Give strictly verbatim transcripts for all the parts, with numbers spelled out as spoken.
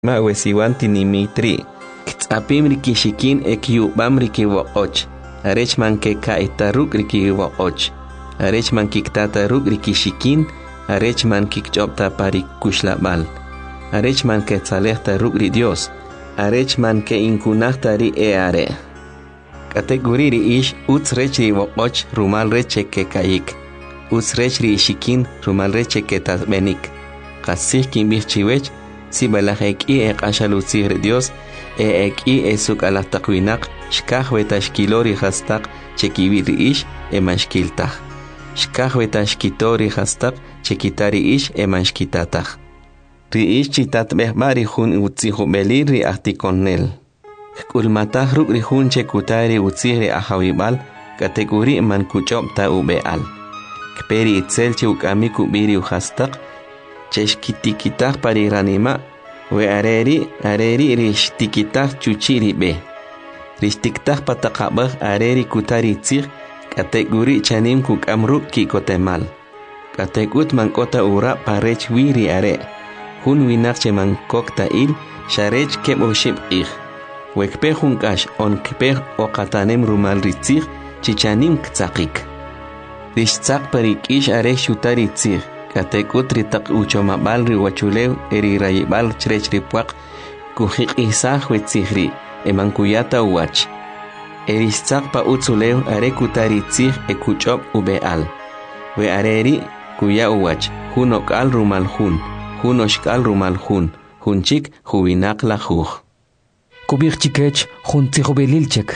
ma wesiwan tinimitri ktsapim rikishikin ekyubam rikiwoqoch arech man ke kaitaruk rikiwoqoch arech man kiktataruk rikishikin arech man kikchopta parikuxlabal arech man ke tsalehta ruk ri Dios arech man ke inkunahta ri eare kategori ri ish uts rech ri woqoch rumal reche ke kayik uts rech ri shikin rumal reche ke tasbenik qasih kimbih chiwech si balaheki e qashalutzih ri Dios e eki e suk alaqtaqwinaq shkaj wetashkilori hastaq chekiwi ri ish e manshkiltaj shkaj wetashkitori hastaq chekitari ish e manshkitataj ri ish chitatbeh bari jun utzihubeli ri ahtikonel kulmatah ruk ri jun chekutari utzih ri ahawibal kategori man kuchopta ubeal kperi itzel chukami kubiri uhastaq cheshkitikitah pari ranima we areri areri rishtikitah chuchiri be rishtiktah pataqabah areri kutari tzih kategori chanim kukamruk kikotemal kategut mankota ura parech wiri are hun winak che mankokta il sharech keboshib ih wekpe junkash on kpe oqatanem rumal ritzih chichanim ktsaqik rishtzaq parik ish are shutari tzih katekut ritaq uchomabal ri wachulew eri rayibal chrech ripuaq kujiq isaj wetzihri emankuyata uwach erishtzaq pa utzulew are kutari tzih ekuchop ubeal we areri kuya uwach hun okal rumal hun hun oshkal rumal hun hunchik huwinaq la juj kubir chikech hun tzihobelilchek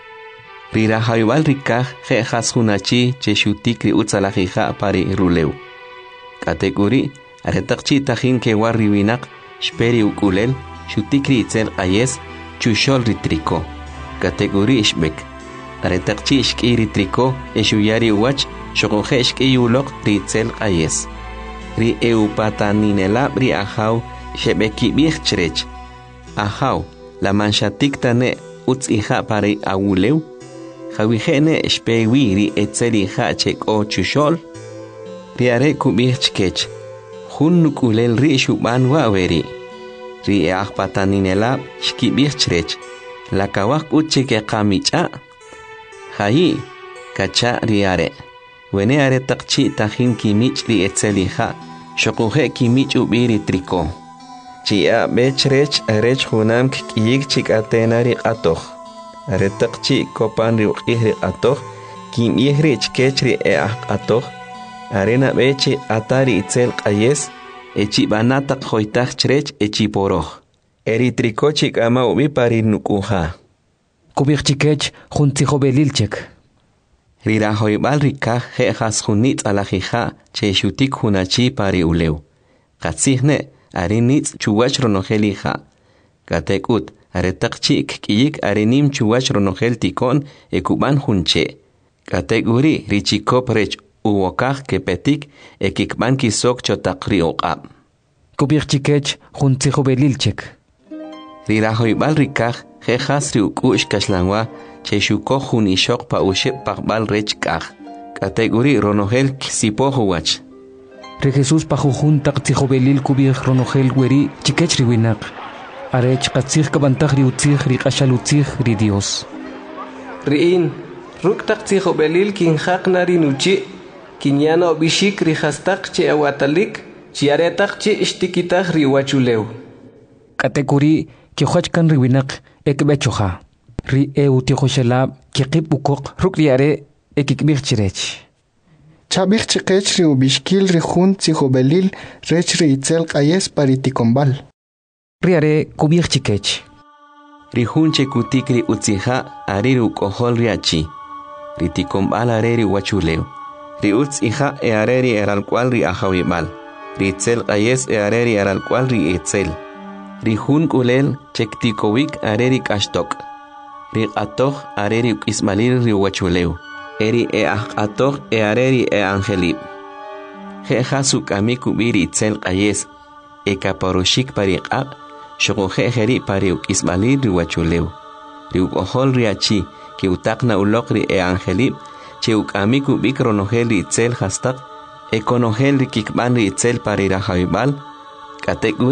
rira haybal rikaj jejas hunachi cheshutik ri utzalajija pari rulew kategori aretaqchi tajin ke warri winaq shperi ukulel shutikri itzel ayes chushol ritriko kategori ishbek aretaqchi ishkiri triko eshuyari wach shoqoje ishkiyuloq ritzel ayes ri eupataninela ri ahaw shebeki bichchrech ahaw la manshatik tane utzija pare awulew jawihene shpewi ri etzeli hachek o chushol riare kubih chkech hun nukulel ri shuban waweri ri ahpataninela shkibih chrech la kawak uchike qamicha hayi kacha riare wene are taqchi tajin kimich ri etzeliha shoquje kimich ubiri triko chia bechrech arech hunam kiyik chikatenari qatoh are taqchi kopan ri qihri qatoh kim yehri chkechri e qatoh arena beche atari itzel qayes echi banata khoitach chrech echi poroh eri trikochik ama ubi pari nukuha kubir chikech junti hobelilchek rira hoybal rika he has hunit alajija che shutik hunachi pari ulew qatsihne arinit chuwach ronohelija katekut aretaqchi kiyik arinim chuwach ronohel tikon ekuban hunche kategori richikop rech uwokaj kepetik ekikban kisok chotaqri oqab kubir chikech junti hobelilchek rira hoybal rikaj he has ri ukush kashlanwa che shuko junishok pa ushep paqbal rech kaj kategori ronohel kisipohuwach re Jesus pa jujun taqti hobelil kubir ronohel weri chikech ri winaq arech qatzih kabantaj ri utzih ri qashal utzih ri Dios riin ruk taqti hobelil kin haqnari nuchi kinyano bishik ri hastaq che awatalik chi aretaq chi ishtikitaq ri wachulew kategori ki khachkan ri winaq ekbechoha ri euti khoshelab ki qib ukoq ruk ri are ekikbir chirech chabich chikech ri ubishkil ri jun tzihobelil rech ri itzel qayes paritikonbal ri are kubir chikech ri jun chekutik ri utzija ari ri ukohol ri achi ri tikonbal are ri wachulew ri utzija e are ri eral cual ri ahawibal ri itzel qayes e are ri eral cual ri itzel ri jun kulel chektikowik are ri kashtok ri qatoh are ri ismalil ri wachulew eri e aqatoh e areri e angelib je hasuk amiku biri itzel qayes e kaparoshik pariqa shoqoje jeri pariu ismalil ri wachulew ri ukohol ri achi ki utaqna uloqri e angelib che ukamiku bikronohel ri itzel hastaq e konohel ri kikban ri itzel parira haibal kategori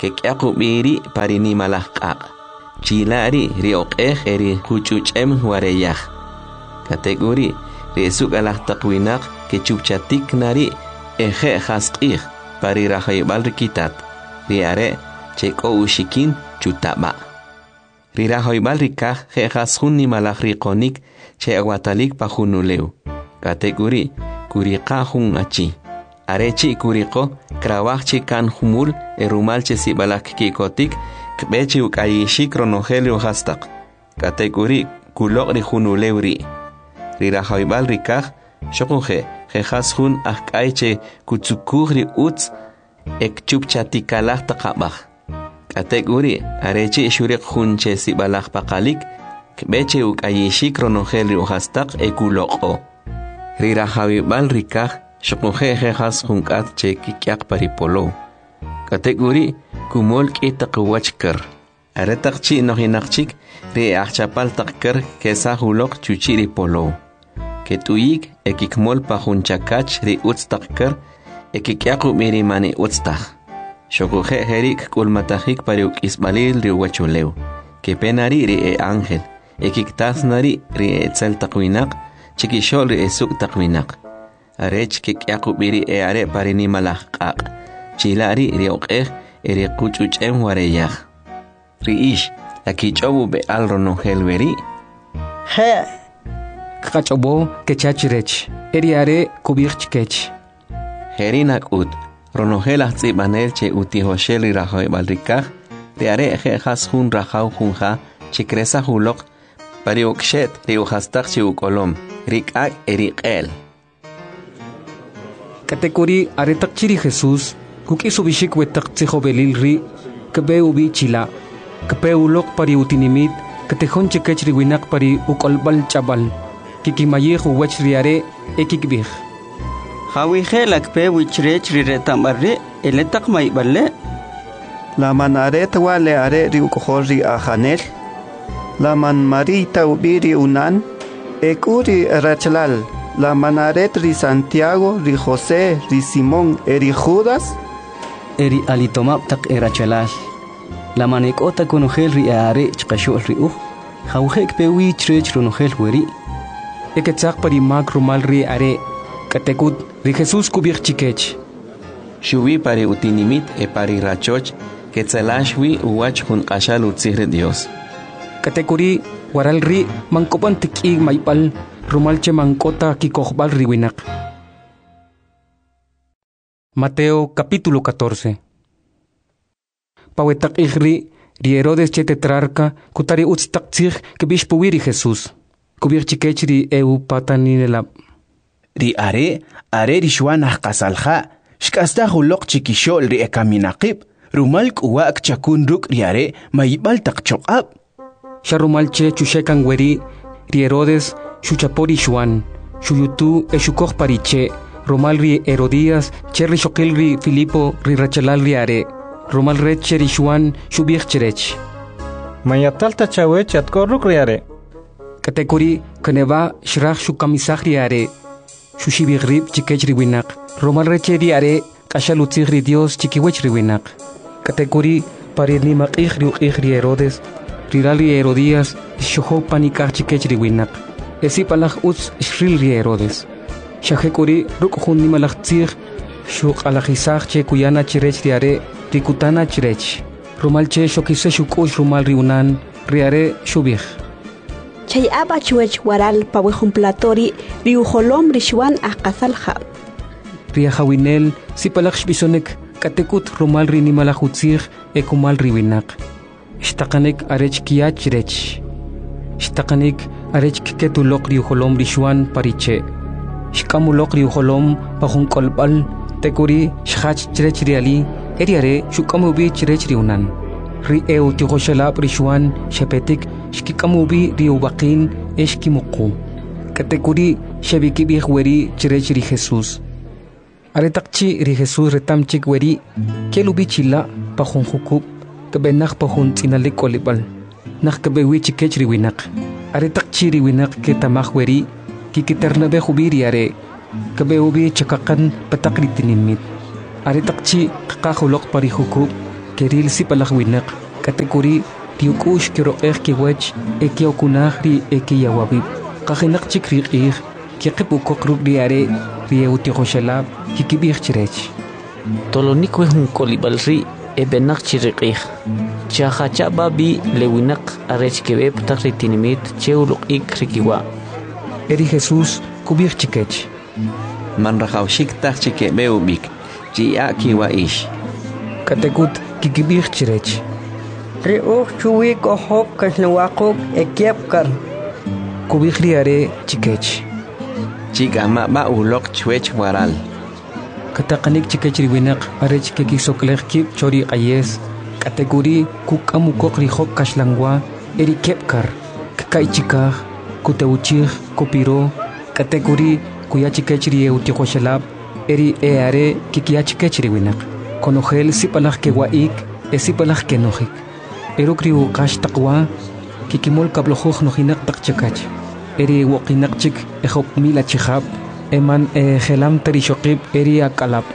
que kyaqubiri parini malaqaq chilari ri oqej eri huchuchem wareyaj kategori ri suk alaqtaqwinaq que chupchatik nari eje jasqij pari rajaybal rikitat ri are cheko ushikin chutaba ri rajaybal rikaj je jasjun ni malaj riqonik che aguatalik pajunuleu kategori kuriqa jun achi arechi kuriqo krawajchi kan humul erumalche sibalak kikotik kbechi ukayishik ronogelio hastaq kategori kuloqri junulewri rirahaybal rikaj shokuje jejashun ajkayche kutsukugri uts ekchupchatikalaj taqabaj kategori arechi shuriq junche sibalaj paqalik kbechi ukayishik ronogelio hastaq ekuloqo rirahaybal rikaj shokuje jejas junkat che kikyak paripolo kategori kumol kitaq wachkar aretaq chi nohinaqchik ri achapal taqkar kesa huloq chuchiri polo ketuyik ekikmol pajunchakach ri utstaqkar ekikyaqu miri mani utstaq shokuje herik kulmatajik pariuk isbalil ri wachuleu kepenari ri e ángel ekiktasnari ri e tsel taqwinaq chikishol ri esuk taqwinaq arech kikyaqu biri e are parini malaqaq chilari ri oqej eri quchuchem wareyaj riish akichobu be alrono helveri he kachobo kechachirech eri are kubirchkech herinak ut ronohelaj tsibanel che utihoshel rahoy balrikaj ri are je jashun rajaw junja chikresa huloq pariukshet ri uhastaq chi ukolom rikak eriqel kategori aretaq chiri Jesús kukisu bishik wetak tzihobelil ri kebe ubi chila kebe ulok pari utinimit katehon chekech riwinak pari ukolbal chabal kikimayej uwech riare ekikbij Hawijel akpe wichrech riretambarre eletak maiballe la manaret wale are ri ukohori ajanel la man marita ubiri unan ekuri rachlal la manaret ri Santiago ri José ri Simón eri Judas eri alitomap tak erachalal la manekota konogel ri are chqashol ri u hawhek pe wi chrech ronogel weri eketsak pari mag rumal ri are katekut ri Jesús kubir chikech shuwi pari utinimit e pari rachoch ketzalashwi uwach hun qashal utzihre Dios katekuri waral ri mankopan tikig maipal rumalche mankota kikojbal riwinak. Mateo capítulo catorce. Pawetak igri ri Herodes che tetrarca kutari utstak tzig kebish puwiri Jesús kubir chikech ri eu pataninelab ri are are ri shwanah qasalja shkasta huloq chikishol ri ekaminaqib rumal kuwak chakun ruk ri are maibal taqchoqab sharumalche chushekan weri ri Herodes shuchapori shwan shuyutu eshukoj pariche romal ri Herodías cherri shokil ri Filipo ri rachalal ri are romal red cheri shwan shubich cherech mayatalta chawech atkorruk ri are katekuri kaneva shrach shukamisaj ri are shushibigrib chikech ri winak romal recheri are kashalutzig ri Dios chikiwech ri winak katekuri parirni maqij ri uqij ri Herodes rirali Herodías shoho panikaj chikech ri winak esi palaj utz shril ri Herodes shahekuri ruk junni malaj tzig shuk alajisaj che kuyana chirech ri are rikutana chirech romal che shokise shukush romal ri unan ri are shubij chay aba chuech waral pawejun platori ri ujolom ri shwan aqasalja ri hawinel si palaj shbisonek katekut romal ri nimalaj utzig ekumal ri winak ishtaqanek arech kiach rech ishtaqanek arech kiketulok ri ujolom ri shwan pariche shkamulok ri ujolom pajun kolbal tekuri shach chirech ri ali eriare shukamubi chirech ri unan ri eu tihoshalab ri shwan shepetik shkikamubi ri ubaqin eshkimuqu katekuri shabikibij weri chirech ri Jesús aretaqchi ri Jesús retamchik weri kelubi chila pajun hukub kebenak pajun tsinalik kolibal nak kebewi chikech ri winak aretaqchi ri winak ke tamaj weri kikiternabe hubiri are kebeubi chakakan patakri tinimit aretaqchi qaqahulok pari hukub keril sipalak winak kategori tiukush kiro er kiwach eke okunahri eke yawabib kahinak chikri ir kiqipu kokruk diare rieuti hoshalab kikibir chirech tolonik wehun kolibalri ebenak chiriqih chahacha babi lewinak arech kebeb takritinimit cheuluk ik rikiwa eri Jesús kubir chikech man rahawshik tak chike beubik chi akiwa ish katekut kikibir chirech riuh chuwi kohop kaslawakuk ekiapkar kubir riare chikech chikama ba ulok chwech waral katakanik chikech riwinak arech kekisokler kip chori ayes kategori kukamukok rihok kashlangwa eri kepkar kakai chikah kuteuchih kopiro kategori kuyachikech rieutikoshalab eri eare kikiachikech riwinak konojel sipalaj kewaik esipalaj kenojik eruk riu kash taqwa kikimol kablojuj nojinak takchakach eri woqinakchik ejop mila chihab eman gelam tarishokib eri akalab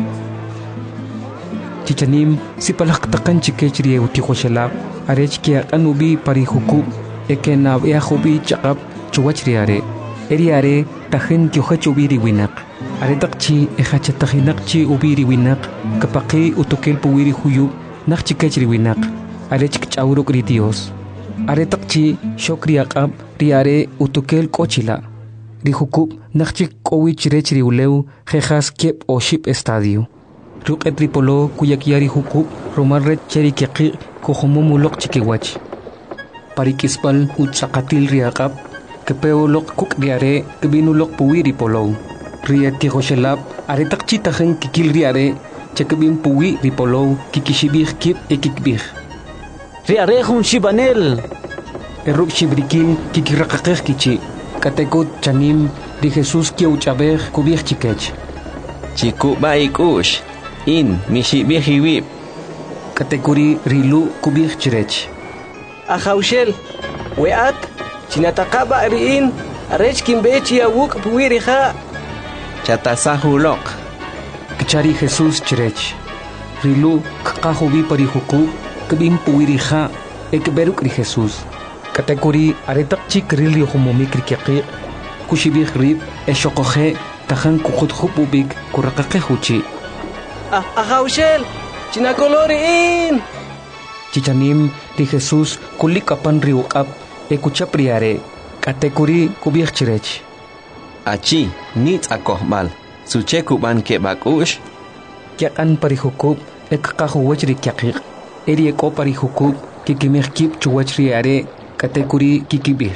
chichanim sipalaj taqan chikech rieutikoshalab arech kiaqanubi parijukub ekenab eajubi chaqab chuwach riare eri are tajen kiohach ubiri winak aretakchi ehachatajinakchi ubiri winak kapaqi utokel puwiri huyub nakchikech riwinak arech kchawruk ri Dios aretakchi shokri aqab riare utokel kochila rijukub nakchik kowich rech riuleu jejas kep o ship estadio ruqet ripolo kuyakiari hukub romal rech cheri kiqi kohomomulok chikiwach parikispal utsaqatil riaqab kepeolok kuk diare kebinulok puwiri polo rieti hoshelab aretak chitajen kikil riare chekebin puwi ripolo kikishibih kip ekikbih riare hun shibanel eruk shibrikin kikiraqaqej kichi katekut chanim ri Jesús kiuchabej kubih chikech chiku baikush in mishibih hiwib kategori rilu kubih chirech ahaushel weat chinataqaba riin arech kimbechi awuk puwiriha chatasahulok kichari Jesús chirech rilu kqahubi parihuku kbim puwiriha ekberuk ri Jesús kategori aretakchi krili humomikri kiqi kushibih rib eshoqoje tajan kukhut khupubik kuraqaqe huchi ah ahaushel chinakoloriin chichanim ri Jesús kulikapan riuqab ekuchapriare kategori kubih chirech achi nit akohmal suche kuban ke bakush kyakan parihukub ekqahuwach ri kyaqiq eri eko parihukub kikimih kip chuwach riare kategori kikibih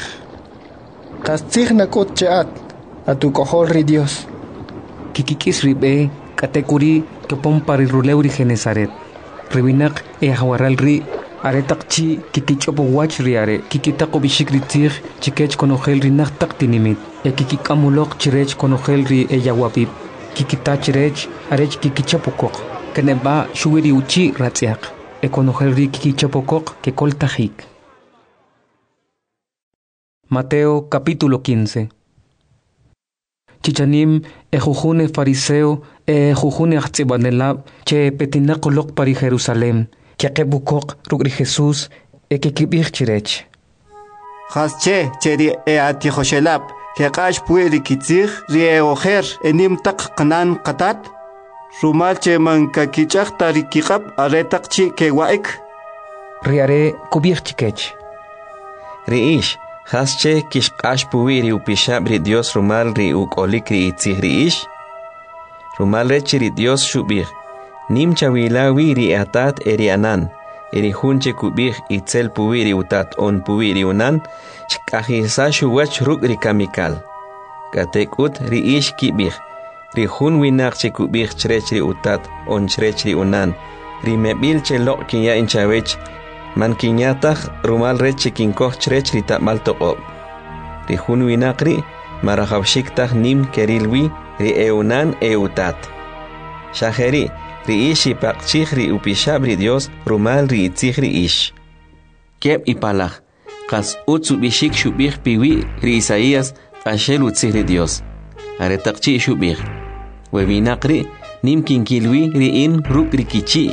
kastig nakot chat atu kohol ri Dios kikikis ribe kategori kepom pariruleu ri Genesaret ribinak e hawaral ri aretakchi kikichopo wach riare kikitaqo bishikritir chikech konojel ri naqtaq tinimit e kikikamulok chirech konojel ri e yawapip kikita chirech arech kikichapokok keneba shuwiri uchi ratziaq e konojel ri kikichapokok que koltajik. Mateo capítulo quince. Chichanim e jujune fariseo e jujune achtsibanelab che petinakolok pari Jerusalem kiaqebukok rugri Jesús e kikibih chirech Hasche cheri e atihoshelab keqash pueri kitzig rie ojer enim taq qanan qatat rumal che man kakichaq tarikiqab aretaqchi kewaik riare kubih chikech riish hasche kishqash puwiri upishab ri Dios rumal ri ukolik ri itzig riish rumal rechi ri Dios shubih nim chawilawi ri atat eri anan eri hunche kubih itzel puwiri utat on puwiri unan chkahisa shuwach ruk ri kamikal katekut ri ish kibih ri hun winak che kubih chrech ri utat on chrech ri unan ri mebil che lok kinya inchawech man kinyatah rumal rechi kinkoh chrech ri tamal toqob ri hun winak ri marahawshiktah nim kerilwi ri eunan eutat shaheri ri ishi paqchih ri upishab ri Dios rumal ri itzih ri ish keb ipalaj qas utsu bishik shubih piwi ri Isaías ashel utzih ri Dios aretaqchi shubih webinaqri nim kinkilwi ri in ruk ri kichi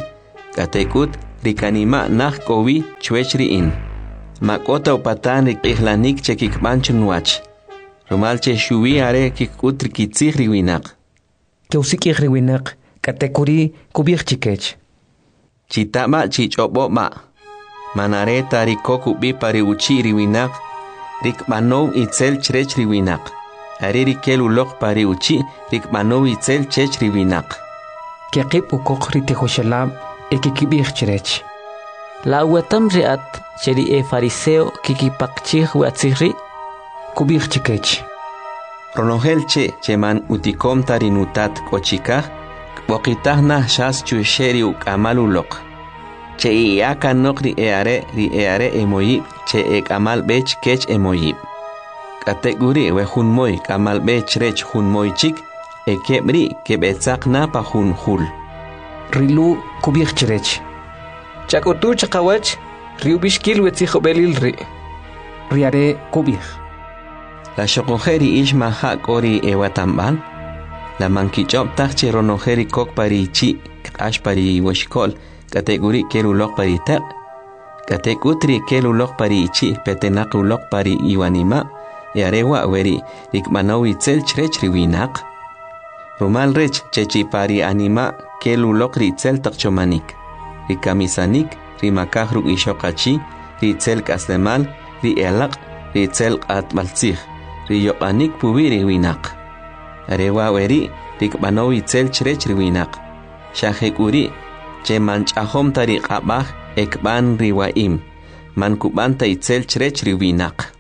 Katekut rikanima nah kowi chwech riin. Makota upatan rik ihlanik chekik manchun wach. Romalche shuwi are kikut rikitzih riwinak. Keusikih riwinak, katekuri kubih chikech. Chitama chichobo ma. Manareta rikoku bi pari uchi riwinak. Rik manou itzel chrech riwinak. Ari rikel ulok pari uchi rik manou itzel chech riwinak. Kekip ukok ritihoshalab ekikibih chrech. La uatam riat cheri e fariseo kikipakchih watzihri. Kubih chikech. Ronogel che cheman utikom tarinutat kochikah. Bokitah nah shas chusheri ukamal ulok. Che iaka nok ri eare ri eare emoyib che ek amal bech kech emoyib. Kateguri we hun moy kamal bech rech hun moy chik e kebri kebetzak na pa hun hul. Rilu kubih chrech. Chakutu chakawach riubishkil wetzijo belil ri. Riare kubih. La shokojeri ishma hak ori ewatamban. La mankichop tachi ronojeri kok pari chi ash pari washkol. Kategori kelulok pari tak. Kategutri kelulok pari chi petenak ulok pari iwanima. Yarewa weri rikmanaw itzel chrech riwinak. Rumal rech chechi pari anima kelulok ritzel takchomanik. Rikamisanik rimakah ruk ishokachi ritzel kaslemal ri elak ritzel atmaltzih riyokanik pubi riwinak. Arewa weri rikmanaw itzel chrech riwinak. Shahekuri che manchahom tariq abah ekban riwaim man kubanta itzel chrech riwinak.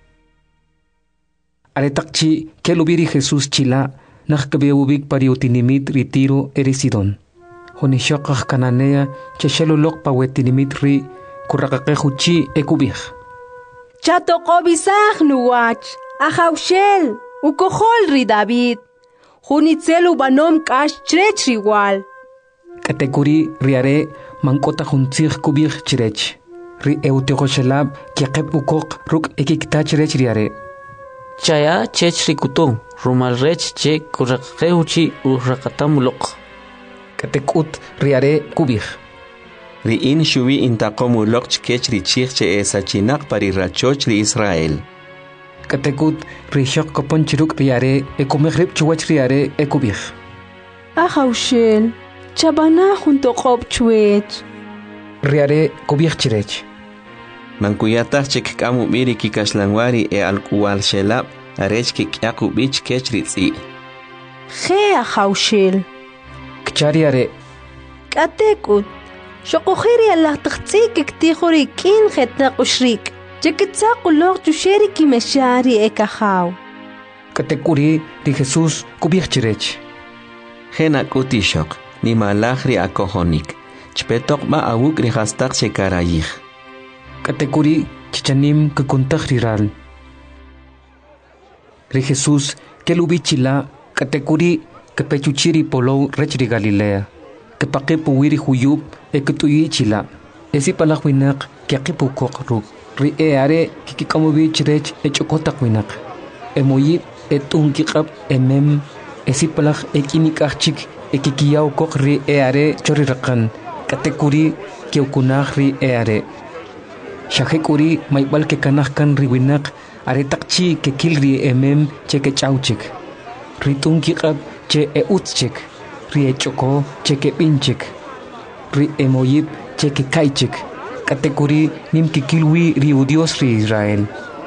Aretakchi kelubiri Jesús chila nakkabeubik pariutinimit ritiro erisidon. Honishokah kananea cheshelulok pawetinimit ri kurakakekuchi ekubih. Chato kobisah nuwach ahaushel ukohol ri David. Hunitzel ubanom kash chrech riwal. Katekuri riare mankota juntzih kubih chirech. Ri eutegoshelab kiaqeb ukok ruk ekikta chirech riare. Chaya chech rikuto rumal rech che kurakeuchi urakatamulok. Katekut riare kubih. Riin shuvi intakomulok chkech richich che esachinak pari rachoch ri Israel. Katekut rishok kopon chiruk riare ekumechrib chuwach riare ekubih. Ahaushel. Chabana junto qob chwech. Riare kubih chirech. Mankuyatah chek kamu miri kikashlangwari e alkuwal shelab arech kikyaku bich kech ritzi. Ge ahaushel. Kchariare. Katekut. Shokojeri Allah tchtsi kiktihori kin khetna ushrik. Chekitsa kulok chusheri kimeshari ekahaw. Katekuri di Jesús kubih chirech. Gena kutishok. Ni malahri akohonik. Chpetok ma awuk rihastak shekarayih. Katekuri chichanim kukuntah riral. Ri Jesús kelubichila katekuri kepechuchiri polo rech ri Galilea. Kepakepuwiri huyub ekutuyi chila. Esi palahwinak kiaqipukok ruk. Ri eare kikikamubich rech echokotak winak. Emoyib etunkiqab emem esi palah ekinikachik ekikiyaw kok ri eare chorirakan katekuri keukunah ri eare. Shahekuri maibal ke kanahkan riwinak are takchi ke kilri emem che ke chauchik. Ritun kiqab che e utchik. Ri e choko che ke pinchik. Ri emoyib che ke kaichik. Katekuri nim kikilwi ri udios ri Israel.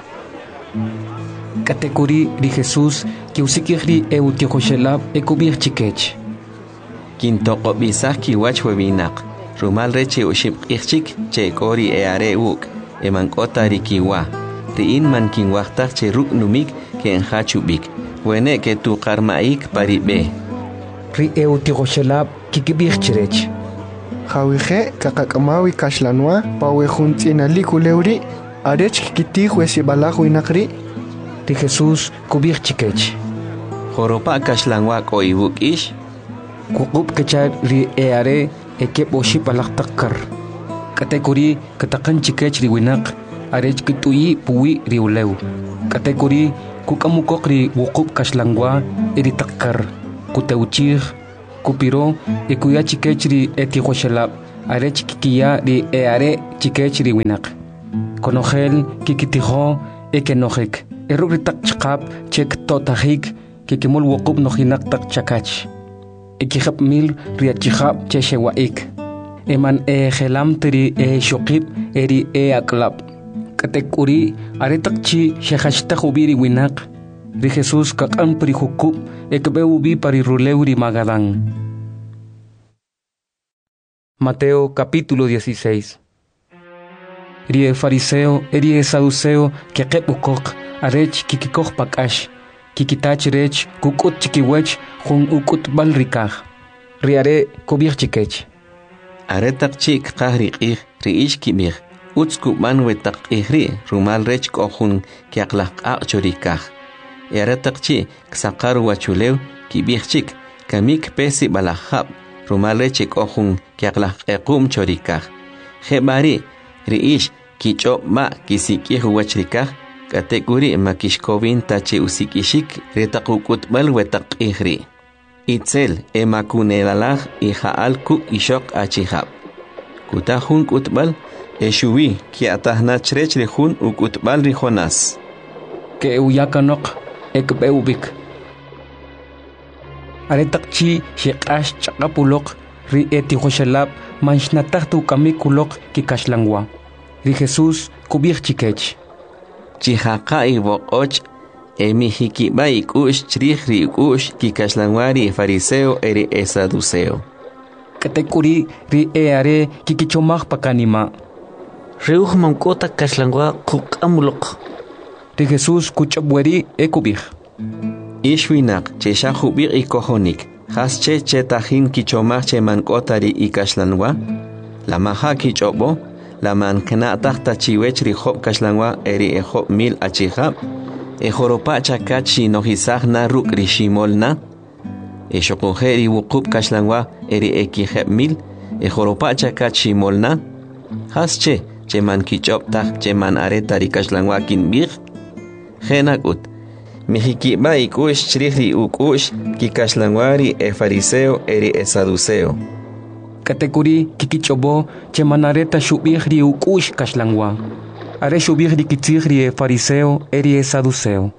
Katekuri ri Jesús ke usikihri e utiokoshelab e kubir chikech. Kintoko bisah kiwach webinak. Rumal reche uship ichik che kori eare uk. Emankota rikiwa. Riin man kinwachtak che ruk numik ke enhachubik. Wene ke tu karmaik paribe. Ri eutigoshelab kikibich chirech. Jawije kakakamawi kashlanwa pawe juntina likuleuri arech kikitih wesibalahu inakri. Ri Jesús kubich chikech. Joropa kashlanwa ko ibuk ish. Kukub kechar ri eare ekep oship alak takkar. Katekuri katakan chikech riwinak arech kituyi puwi riulew. Katekuri kukamukok ri wukub kashlangwa eri takkar. Kuteuchir kupiro ekuya chikech ri etikhoshelab arech kikiya ri e are chikech ri winak konogel kikitijo ekenojek eruk ritak chqap chek totahik kikimul wokub nojinak tak chakach ekihap mil riachihap cheshewaik eman e gelam teri e shokip eri e aklap katekuri aretak chi shehashta hubiri winak ri Jesús kakan pri hukub ekbeubi pari ruleuri magadán. Mateo capítulo dieciséis. Rie fariseo eri saduceo que kepukok arech kikikok pakash kikitach rech kukut chikiwech jun ukut balrikaj riare kubir chikech aretak chik qahri qih riish kibir utsku manwetak ihri rumal rech kohun kiaklaq aqchorikaj aretak chi ksaqar wachulew kibir chik kamik pesi balahab rumal rech kohun kiaklaq equm chorikaj hebari riish kichop ma kisikih wachrikaj kategori makishkovin tache usikishik retaqukut bal wetak ihri itzel emakunelalah ihaal ku ishok achihab kutahun kutbal eshuwi ki atahna chrech rehun ukutbal rijonas ke uyakanok ekbeubik aretakchi shiqash chaqapulok ri etihoshalab manshnatahtu kamikulok kikashlangwa ri Jesús kubir chikech chihaqa iboqoch emihikiba ikush chrihri ikush kikashlanwari fariseo eri esaduceo katekuri ri eare kikichomaj pakanima reuj mankota kashlangwa quqamulok ri Jesús kuchabweri ekubij ishwinak cheshahubir ikohonik hasche chetajin kichomaj che mankotari ikashlanwa la maha kichobo la mankna tahta chiwech ri job kashlangwa eri ejo mil achihab e joropa chakachi nohisagna ruk rishimolna e shokojeri wukub kashlangwa eri ekiheb mil e joropa chakachi molna hasche cheman kichop tak cheman aretari kashlangwa kinbir genakut mihikiba ikush chrihri ukush kikashlangwari e fariseo eri e saduceo katekuri kikichobo chemanareta shubihri ukush kashlangwa are shubihri kitzihri e fariseo eri e saduceo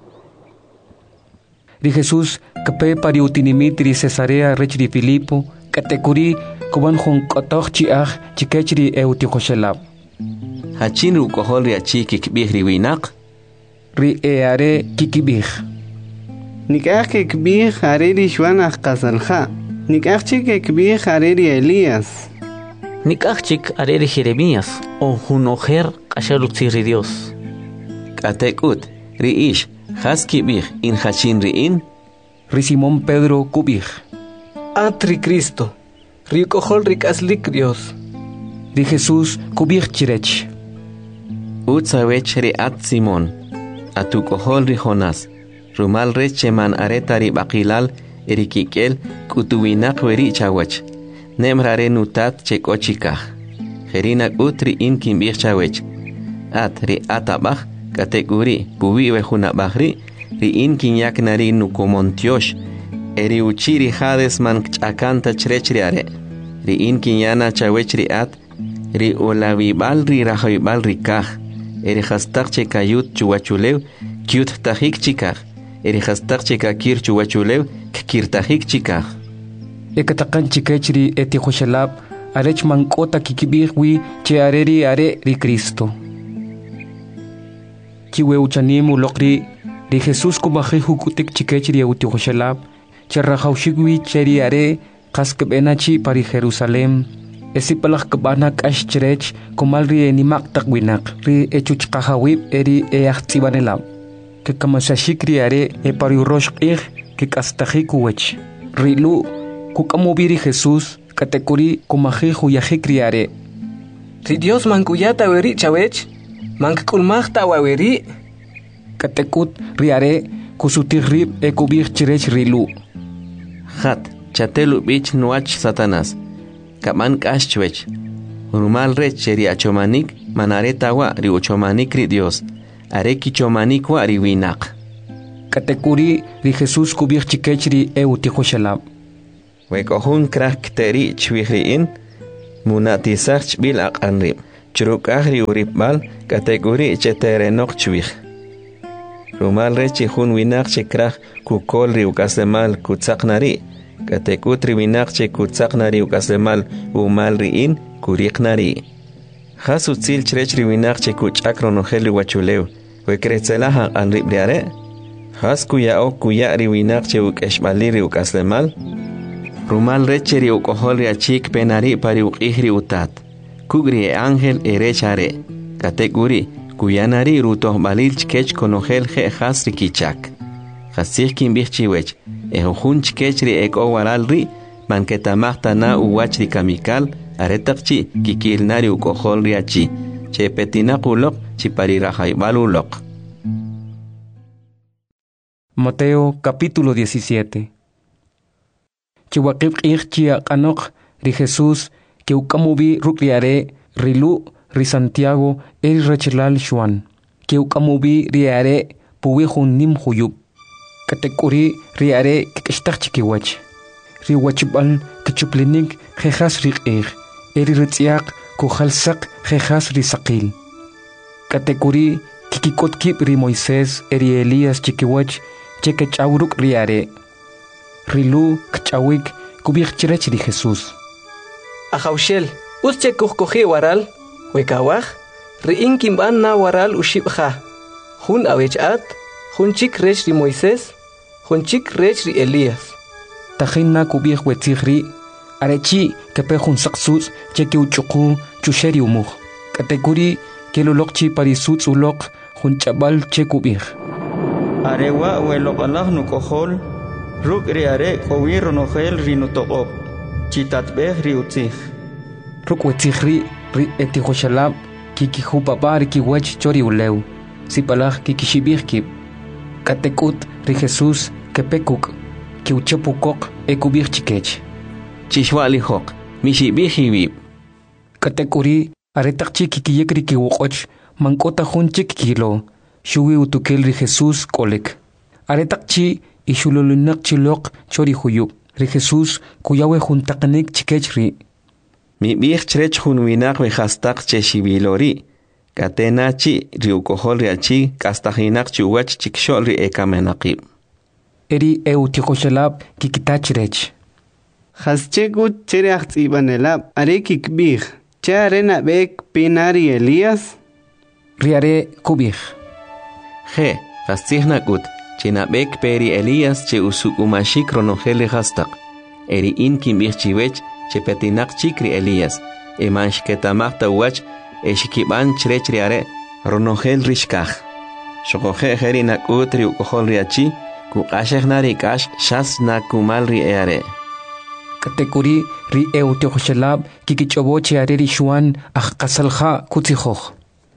ri Jesús kape pari utinimitri Cesarea rechri Filipo katekuri kuban jun kotochi aj chikechri e utihoshelab hachin rukohol ri achi kikbihri winak ri e are kikibih nikaj kikbih are ri shwanaj qasalja nikachik ekbih areri Elías. Nikachik areri Jeremías o junojer kashalutziri Dios. Katekut riish haskibih in hachin riin. Ri Simón Pedro kubih. Atri Cristo. Ri kohol rikaslik Dios. Ri Jesús kubih chirech. Utsawech ri at Simón. Atu kohol ri Jonás. Rumal recheman aretari bakilal erikikel kutuwinak weri chawach nemrare nutat chekochikaj jerinak utri in kimbir chawech at ri atabaj kategori puwiwe junabajri ri in kinyak nari nukomontiosh eri uchiri hades man chakanta chrechriare ri in kinyana chawech ri at ri olawibal ri rahoibal ri kaj eri hastak chekayut chuwachulew kyut tajik chikaj eri hastak chekakir chuwachulew kirtajik chikaj ekatakan chikechri etihoshalab arech mankota kikibihwi che areri are ri Cristo kiwe uchanimu lokri ri Jesús kubaji hukutik chikechri etihoshalab che rahaushigwi cheri are kaskbenachi pari Jerusalem esipalak kabanak ashchrech komalri enimak takwinak ri echuchqahawib eri eachtibanelab que kamasashikri are e pari roshqih que kastajikuwech rilu kukamubiri Jesús katekuri kumaji huyajikriare ri Dios mankuyata weri chawech mankulmajta waweri katekut riare kusutirrib e kubir chirech rilu hat chatelu bich nuach Satanás kaman kashchwech rumal rech cheri achomanik manareta wa ri uchomanik ri Dios are kichomanik wa ri winak katekuri ri Jesús kubir chikechri e utihoshalab wekohun krakteri chwihriin munatisach bil aqanrib churuk ahri uribal kategori cheterenok chwih rumal rechi hun winak chekrah kukolri ukasemal kutsaqnari katekutri winak che kutsaqnari ukasemal umal riin kuriqnari hasu tsil chrechri winak che kuchakrono heli wachuleu wekretzelaha anribriare has kuya o kuya ri winak che ukeshbaliri ukasemal rumal recheri ukoholri achik penari pari uqihri utat kugri e ángel erechare kategori kuyanari rutoh balil chkech konogel je hasri kichak hasih kin bichiwech e hun chkechri ek owaralri manketamahta na uwachri kamikal aretaqchi kikilnari ukoholri achi che petinaquloq chiparirajaybaluloq. Mateo capítulo diecisiete. Chiwaqib q'ij q'anoq ri Jesús que ukamubi rukriare rilu ri Santiago el rachelal Juan que ukamubi riare puwi jun nim huyub katekuri riare kishtak chikiwach ri wachbal kichuplinik jejas riq'ij eri ritziaq kujalsaq jejas ri saqil katekuri kikikotkib ri Moisés eri Elías chikiwach cheke chawruk riare rilu kchawik kubik chirech ri Jesús Ajaushel, usche kuhkoji waral, wekawaj, riin kimban na waral ushibja. Jun awechat, jun chik rech ri Moisés, jun chik rech ri Elías. Tajin na kubik wetzigri, arechi kepe jun saksus, cheke uchuku, chusheri umuj. Katekuri, kelulokchi parisutz ulok, jun chabal che kubik. Arewa welokalaj nukohol, ruk ri are kowir nogel ri nutoqob. Chitatbeh ri utzih. Rukwetihri ri etihoshalab kikihu papar kiwach chori uleu. Sipalaj kikishibih kip. Katekut ri Jesús kepekuk kiuchepukok ekubih chikech. Chishwalihok mishibih hibib. Katekuri aretakchi kikiyekri kiwokoch mankota hunchik kilo. Shuwi utukel ri Jesús kolek. Aretakchi ishululunak chilok chori huyub. Ri Jesús kuyawe juntaqnik chikechri. Mi bih chrech jun winak we hastaq che shibilori. Katenachi riukohol riachi kastahinak chuwach chikshol ri ekamenaqib. Eri eutihoshalab kikitachrech. Haschegut chereach ibanelab are kikbih. Che arena bek pinari Elías. Riare kubih. Je, hastihnakut. Chinabek peri Elías che usuk umashik ronogele hastaq. Eri in kimbich chiwech che petinak chikri Elías. Emansh ketamachta wach eshikiban chrechriare ronogel rishkaj. Shokoje heri nakutri ukohol riachi kukashech narikash shas nakumal ri eare. Katekuri ri eutihoshalab kikichoboche areri shuan ajkasalja kutzihoj.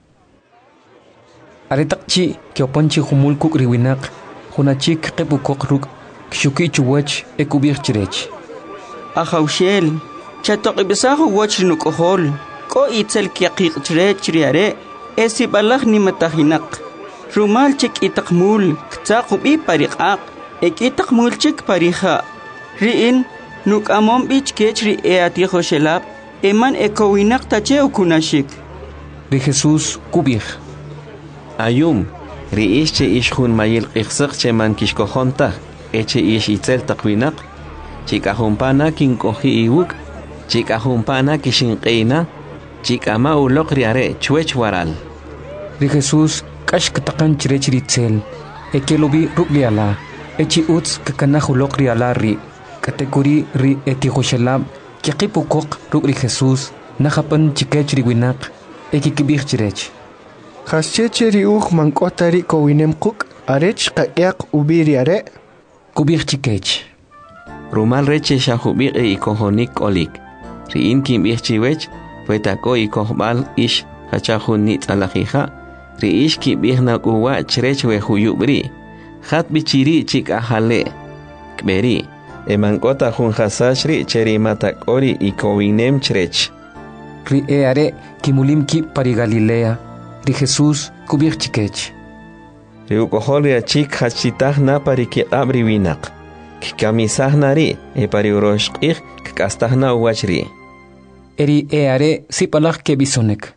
Aretakchi kiopanchi humul kuk riwinak. Hunachik kepukok ruk kshuki chuwach ekubir chirech. Ajaushel, chatok ibisahu wach nukohol, ko itzel kiaqiq chirech riare, esi balach ni matahinak. Rumal chik itakmul, ktsakubi pariqaq, ek itakmul chik pariha. Riin, nuk amom bich kech ri eatihoshelab, eman ekowinak tache ukunashik. Ri Jesús kubir. Ayum. Riish che ish jun mayil qixsaq che man kishkojonta eche ish itzel taqwinak chikajumpana kinkoji iwuk chikajumpana kishinqina chikama uloq riare chwech waral. Ri Jesús kash katakan chirech ritzel ekelobi rugliala echi utz kakanahu uloq riala ri katekuri ri etihoshalab kiqipukok ruk ri Jesús najapan chikech riwinak ekikibih chirech. Haschecheri uj mankotari kowinem kuk arech qayak ubiri are kubir chikech. Rumal reche shahubir e ikohonik olik. Riin kim ich chiwech fuetako ikohbal ish hachahun nit alajija. Riish ki bihna kuwa chrech we huyubri. Hat bichiri chik ahale. Kberi. E mankota jun hasashri cheri matakori ikowinem chrech. Ri e are kimulim ki pari Galilea. Ri Jesús kubir chikech. Riukohol riachik hachitah na pari ki abri winak. Kikamisah nari e pari uroshqih kastahna uwachri. eri e are sipalak ke bisonek.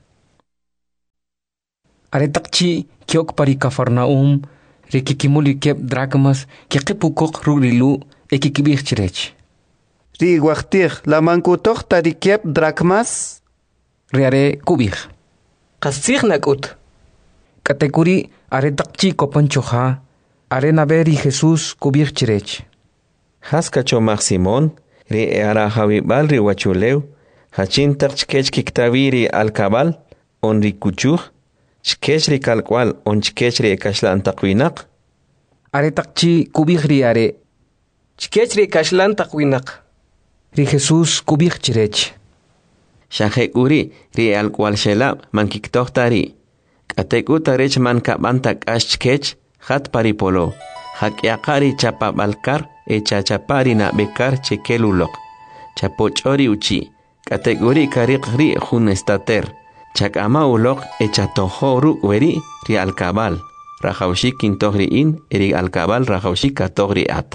Are takchi kiok pari Cafarnaum rikikimuli kep drachmas ke qipukok rurilu e kikibich chirech. Ri waqtir la mankutok tari kep drachmas riare kubich. Qasig nakut. Katekuri are takchi kopanchoja are naberi Jesús kubich chirech. Haskacho Mar Simón ri e ara hawibal ri wachuleu hachin takchkech kiktaviri al cabal on ri kuchuj chkech ri kalkwal on chkech ri kashlan taqwinak. Are takchi kubich ri are chkech ri kashlan taqwinak. Ri Jesús kubich chirech. Shahek uri ri al kwal shelab man kiktohtari. Katek utarech man kabantak ashkech hat paripolo. Hak yakari chapa balkar e chachapari na bekar chekelulok. Chapochori uchi. Katek uri karik ri jun estater. Chakama ulok e chatohoru weri ri al kabal. Rajaushik kintohri in eri al kabal rajaushik katogri at.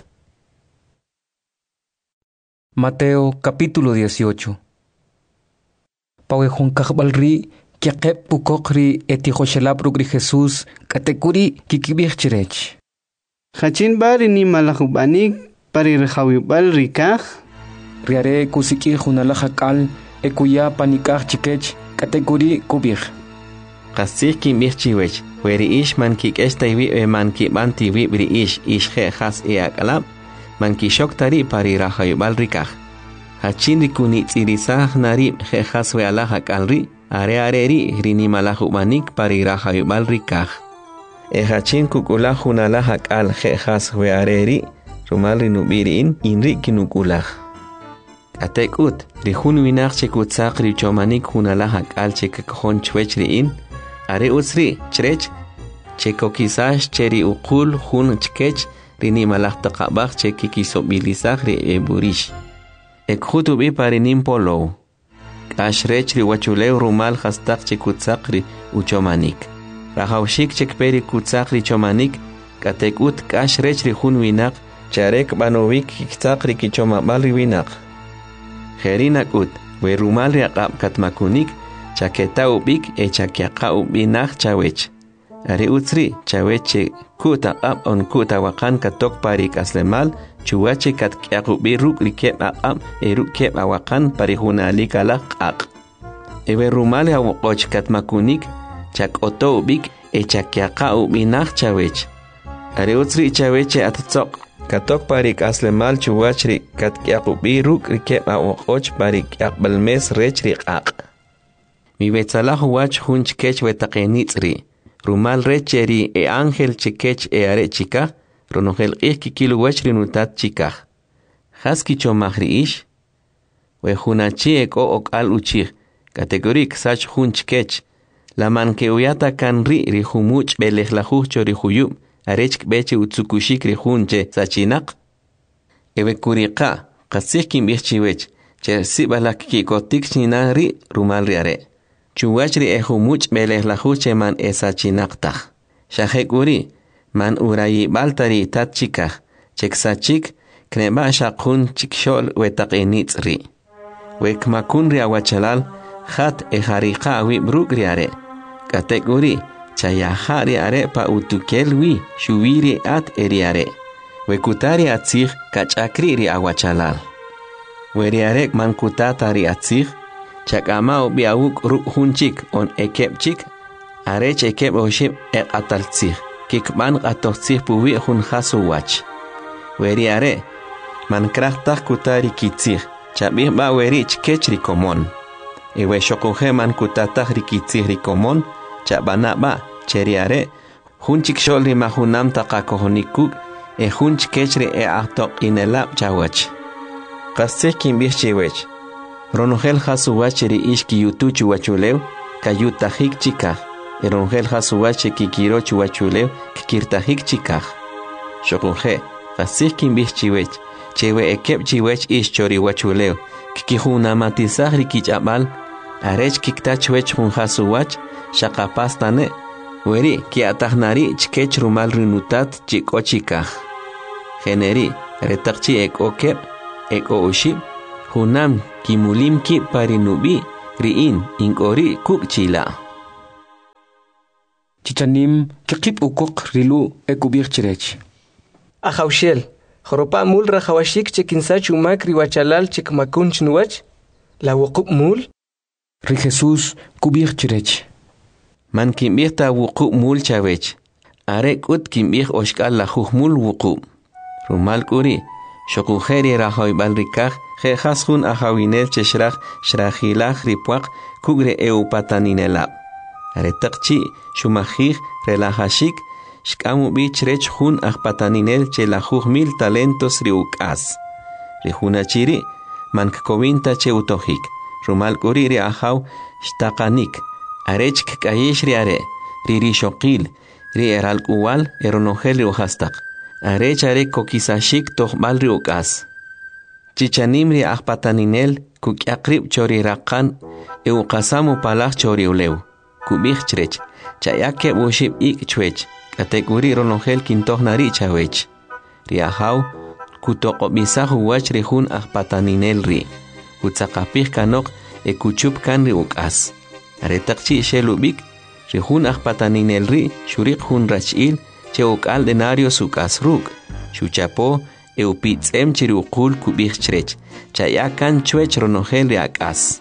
Mateo capítulo dieciocho. Pawejun kakbalri kiaqep pukokri etijoshelap rugri Jesús katekuri kikibich chirech. Hachin bari ni malahubanik pari rejawibal rikaj. Riare kusiki junalajakal ekuya panikaj chikech katekuri kubich. Qasih kimbich chiwech weri ish man kikesta iwi e man kibanti wi bri ish ish he has e akalab man kishok tari pari rajawibal rikaj. Hachin rikuni tsirisah nari he has we alajak alri are are ri rini malahubanik pari rajawibal rikaj. E hachin kukula junalajak al he has we areri rumal rinubirin inri kinukulaj. Atekut rihun winak chekutsak ri chomanik junalajak al chekakjon chwech riin are usri chrech chekokisash cheri ukul jun chkech rini malaj taqabaj chekikisobilizaj ri eburish. Ekhutubi parinim polo. Ashrech ri wachuleu rumal hastak chekutsak ri uchomanik. Rajaushik chekperi kutsak ri chomanik katekut kashrech ri jun winak charek banovik kiktak ri kichomabal ri winak. Jerinak ut we rumal ri aqab katmakunik chaketa ubik e chakiaqa ubinak chawech. Ari utsri chaweche kuta ab on kuta wakan katok pari kaslemal chuwache kat kiaqubi ruk rikep aqab e ruk kep awakan pari hunalik alaq aq. Ewe rumal ya wokoch katmakunik chak oto ubik e chakiaqa ubinak chawech. Ari utsri chaweche atatsok katok pari kaslemal chuwachri kat kiaqubi ruk rikep awokoch pari kiaqbalmes rech riqaq. Mi betsalah wach hunch kech wetaqenitzri. Rumal recheri e ángel chikech e are chika, ronogel ich kikilu wechri nutat chika. Haski chomahri ish, we hunachi ek o ok al uchich, kategorik sach hun chikech, la man ke uyata kan ri ri humuch belejlajuch chori huyub, arech beche utsukushik ri hunche sachinak. Ewe kurika, kasik kim bichiwech, che sibalak kikotik china ri rumal riare. Chuwachri e humuch belejlajuche man esa chinaktaj. Shahekuri, man urayi baltari tat chikaj, cheksachik, kneba shakun chikshol wetaqenitzri. Wekmakun riawachalal, hat e harika awi brugriare. Katekuri, chayahari are pa utukelwi, shuwiri at eriare. Wekutari atzig, kachakri riawachalal. Weriarek man kutatari atzig, Chakama ubi awuk ruk hunchik on ekep chik, arech ekep oshib ek ataltzig, kikban atotzig puwi hun hasu wach. Weri are, man krachtak kutari kitzig, chabih ba weri chkech rikomon. Ewe shokoje man kutatag rikitzig rikomon, chabana ba, cheri are, hunchik shol rimahunam takakohonikuk, e hunch kechri e ahtok inelab chawach. Kastik kimbih chiwech. Ronogel hasuwacheri ishki yutuchu wachuleu, kayutahik chikaj. Ronogel hasuwache kikirochu wachuleu, kikirtahik chikaj. Shokunje, fasik kimbich chiwech, chewe ekep chiwech ish chori wachuleu, kikihunamatisaj rikichabal, arech kiktachwech hun hasuwach, shakapastane, weri kiatahnari chkech rumal rinutat chiko chikaj. Generi, retakchi ek okep, ek o ushib, Hunam kimulim ki parinubi riin inkori kuk chila. Chichanim kikip ukok rilu ekubir chirech. Ahaushel, Joropa mul rahawashik chekinsa chumak riwachalal chikmakun chnuach, la wukup mul. Ri Jesús kubir chirech. Man kimbir ta wukup mul chavech. Arek ut kimbir oshkal la mul wukup. Rumal kuri, shokujeri rahoy balrikaj, jejas hun ahawinel cheshrach, shrachilach ripuak, kugre eupataninelab. Aretakchi, shumajij, relajashik, shkamu bichrech hun ahpataninel che la mil talentos riukas. Rijunachiri, mankkovinta che utohik. Rumal kuri ri ahaw, shtakanik. Arech kayesh ri are, riri shokil, ri eral uwal, eronogel riuhastak. Arech are kokisashik tohbal riukas. Chichanim ri ahpataninel, kukyakrib chori rakan, eukasamu palach chori uleu. Kubich chrech, chayake bushib ik chwech. Kategori ronogel kintoh nari chawech. Riahaw, kutoko bisahu wach rihun ahpataninel ri. Kutsakapih kanok e kuchup kan ri ukas. Aretakchi shelubik, rihun ahpataninel ri, shurik hun rachil, che ukal denario sukas ruk. Shuchapo, e upitsem chiriukul kubich chrech. Chayakan chwech ronogel ri akas.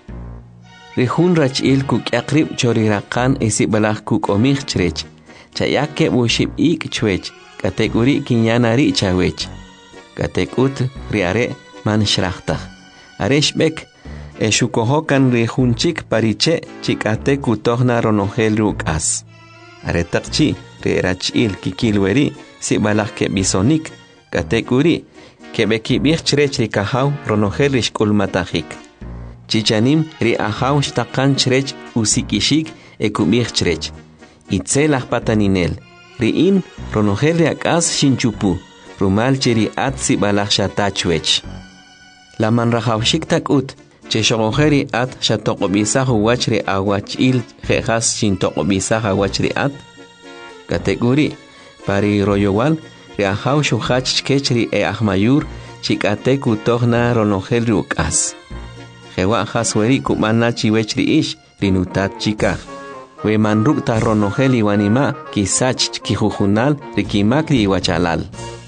Rihun rachil kukyakrib chori rakan esi balach kukomich chrech. Chayake bushib ik chwech, kategori kinyanari chawech. Katekut riare man shrachtach. Areshbek, e shukohokan rihunchik pariche, chikate kutohna ronogel rukas. Aretakchi, rirachil kikilweri, si balach ke bisonik, kategori, kebeki bich chrech rikahaw ronogel rishkulmatahik. Chichanim ri ahaw shtakan chrech usikishik e kubich chrech. Itzelach pataninel, riin ronogel riakas shinchupu, rumal cheri at si balach shatachwech. La manrahawshik takut, che shogojeri at shatokobisah wachri awachil jejas shintokobisah awachri at. Kategori, pari royowal, riahaw shuhach kechri e ahmayur, chikate kutohna ronogel riukas. Jewa hasweri kumana chiwechri ish, rinutat chikaj. We manruk ta ronogel iwanima kisach kijujunal rikimakri iwachalal.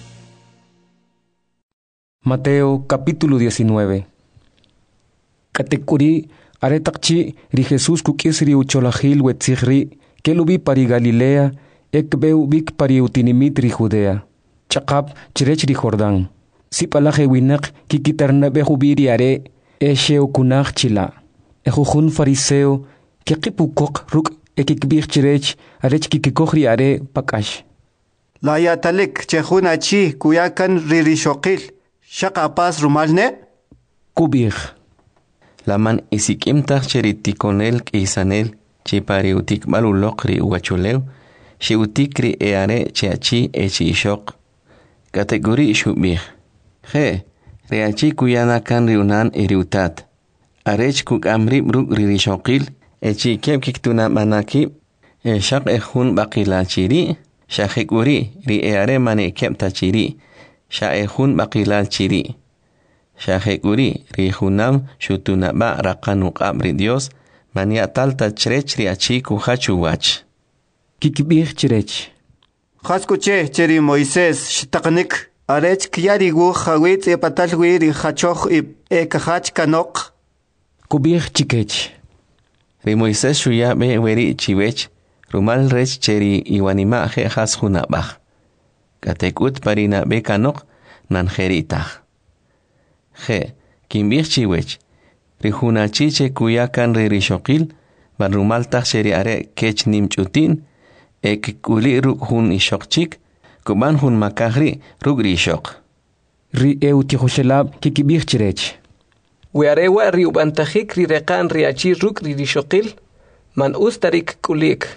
Mateo capítulo diecinueve. Katekuri aretakchi ri Jesús kukisri ucholahil wetzihri kelubi pari Galilea ekbeu bik pari utinimit ri Judea. Chakap chirech ri Jordán. Sipalaje winak kikitarna behubiri are esheo kunach chila. Ejujun fariseo kekipukok ruk ekikbich chirech arech kikikohri are pakash. La yatalik chehuna chi kuyakan ririshokil. Shakapas rumalne? Kubich. La man isikimtach cheritikonel kisanel chipariutik balulokri uachuleu shiutikri eare cheachi echishok. Kategori shubich. He, reachi kuyana kan riunan eriutat. Arech kuk amrib ruk ririshokil echi keb kiktuna manaki e shak ehun bakila chiri shahekuri ri eare mane keb tachiri. Shaehun bakilal chiri. Shahekuri rihunam shutunaba rakanuk abri Dios mania talta chrech riachi kuhachu wach. Kikibich chirech. Khaskuche cheri Moisés shtaknik arech kyarigu khawit e patalwi ri khachoch e kahach kanok. Kubich chikech. Ri Moisés shuya be weri chiwech rumal rech cheri iwanima he has hunabach. Katekut parina bekanok nanjeritach. Je, kimbich chiwech, rihuna chiche kuyakan ririshokil, barumal tach sheri are kech nimchutin, ek kuli ruk hun ishokchik, kuban hun makahri ruk rishok. Ri eutihoshelab kikibich chirech. Wearewa riubantahik rirekan riachi ruk ririshokil, man ustarik kulik.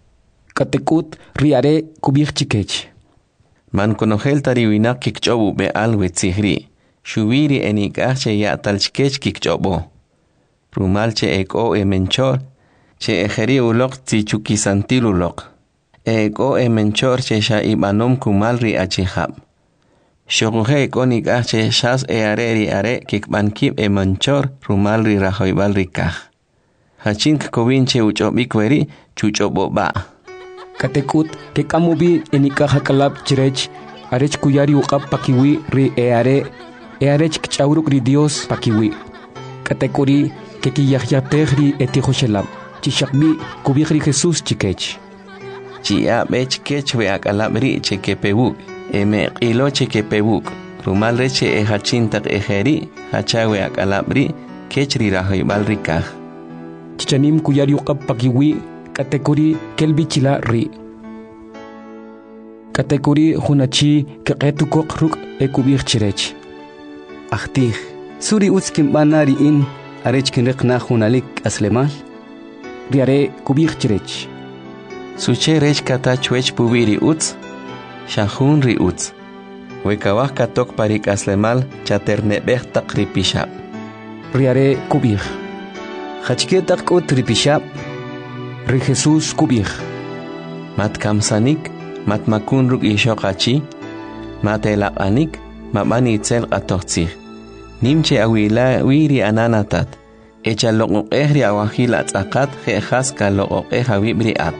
Katekut riare kubich chikech. Man konogel tariwinak kikchobu be alwe tzihri. Shubiri enikache ya talchkech kikchobo. Rumalche eko e menchor. Che ejeri ulok tzichukisantil ulok. Eko e menchor che sha ibanom kumalri achihab. Shokuhe konik ache shas e are ri are kikbankib e manchor rumal ri rahoibal rikah. Hachin kovin che uchobik weri chuchoboba. Katekut ke kamubi enika hakalab chirech arech kuyari uqab pakiwi ri e are e arech kchauruk ri Dios pakiwi. Katekuri ke kiyahyatehri etihoshelab. Chishakbi kubihri Jesús chikech. Chia bech kech we akalabri chekepewuk. Eme qilo chekepewuk. Rumal reche e hachintak ejeri hachawe akalabri kechri rahoibal rikah. Chichanim kuyari uqab pakiwi katekuri kelbichila ri. Katekuri hunachi keqetukok ruk ekubir chirech. Ahtih, suri utskim banari in arech kinriqna hunalik aslemal. Riare kubir chirech. Suche rech kata chwech pubiri uts, shahun ri uts. Wekawah katok parik aslemal chaternebeh tak ripishab. Riare kubir. Hachketak ut ripishab. Ri Jesús kubir. Mat kamsanik, mat makun ruk ishokachi, mat elaqanik, mabani itzel qatoqtzih. Nimche awila wiri ananatat. Echa loqoqeh ri awahil atzaqat jejas ka loqoqeh awibri at.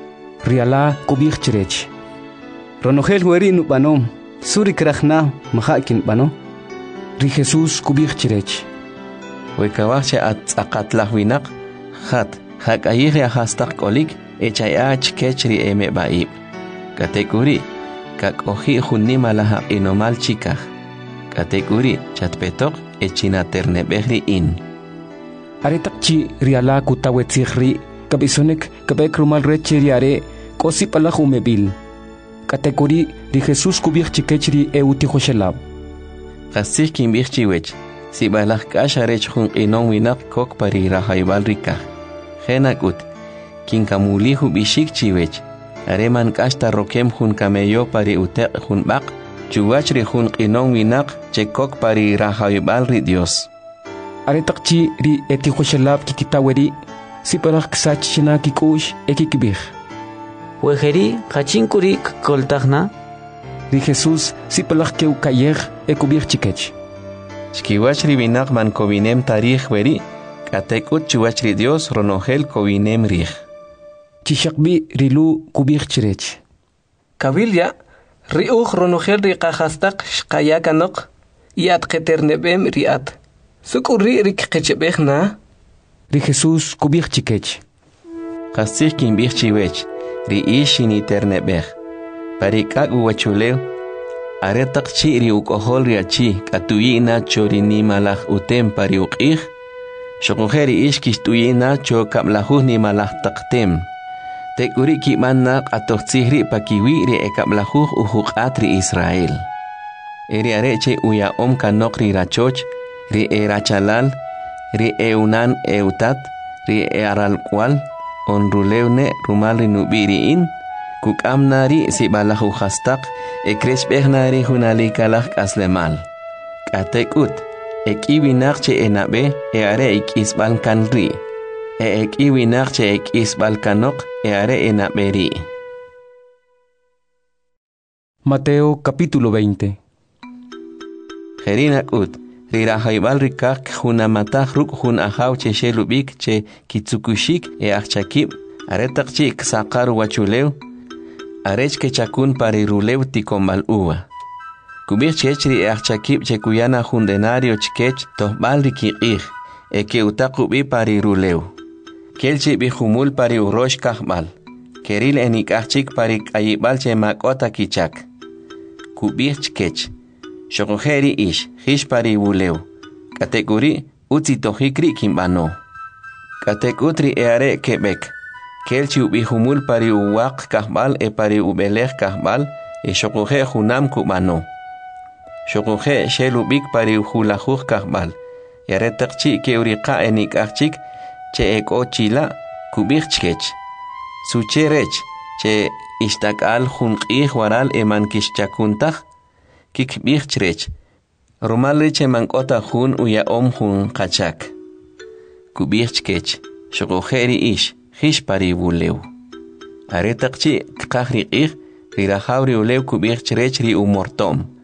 Riala kubir chirech. Ronogel weri nupanom, suri krachna mahakin pano. Ri Jesús kubir chirech. Wekawahche atzaqat lahwinak, hat, hak ayihri ahastak kolik, echa yaach kechri eme baib. Katekuri, kak ohi hunima laha inomal chikah. Katekuri, chatpetok, echina ternebehri in. Aretakchi riala kutawetzihri, kabisonek kabek rumal reche riare, kosi palahu mebil. Katekuri ri Jesús kubir chikechri eutihoshelab. Kasih kimbir chiwech, si balah kasharech hun inon winak kok pari rahaibal rikah. Henakut, kinkamulihu bishik chiwech, areman kasta rokem hun kameyo pari utek hun bak, chuwachri hun inon winak chekok pari rahaibal ri Dios. Aretakchi ri etihoshelab kikitaweri, si palah ksach china kikush ekikibir. Wejeri hachinkuri koltagna. Ri Jesús si palah keu kayer ekubir chikech. Chkiwachri binak man kovinem tarih weri, katekut chuwachri Dios ronogel kovinem rih. Chishakbi rilu kubir chirech. Kabilya, riuch ronogel ri qahastak shqayakanok, yat qeternebem riat. Sukuri rik qechebehna. Ri Jesús kubir chikech. Kasih kimbir chiwech, ri ishini ternebeh. Parikak uwachuleu, aretak chi ri ukohol riachi, katuyina chorini malah utem pari uqih, shokujeri ishkish tuyina cho kaplahu ni malah taktem. Tekuri kimanna qatoqtzihri pakiwi ri ekablahu uhuqat ri Israel. Eri areche uya om kanok ri rachoch, ri erachalal, ri eunan eutat, ri earalkwal, onruleune rumal ri nubiriin, kuk amnari si balahu hastak, e krespechnari hunalikalah kaslemal. Katekut, ek iwinakche enabe, e are ik isbalkan ri. E ek iwinakche ek isbalkanok, e are enaberi. Mateo capítulo veinte. Jerinakut, rirahaibal rikak hunamatah ruk hun ahaw che shelubik che kitsukushik e achakib, aretak chik sakar wachuleu, arech ke chakun pari rulew tikombal uwa. Kubir chechri e achakib che kuyana hundenario chkech tohbal rikiqih, e ke utakubi pari rulew. Kelchi bihumul pari urosh kahbal, keril enik achik pari kayibal che makota kichak. Kubir chkech, shokujeri ish, hish pari wulew. Katekuri utzi tohikri kimbano. Katekutri e are kebek. Kelchi ubihumul pari uwaq kahbal e pari ubelech kahbal e shokuje hunam kubano. Shokuje shelubik pari hulajuj kahbal. Yaretakchi ke uriqa enik achik che eko chila kubik chkech. Sucherech che istakal junqih waral eman kishchakuntah kikbik chrech. Rumalri che mankota hun uya om hun kachak. Kubik chkech. Shokujeri ish. Hish pari wulew. Aretakchi kqahri qih, rirahawri ulew kubir chrech ri umortom.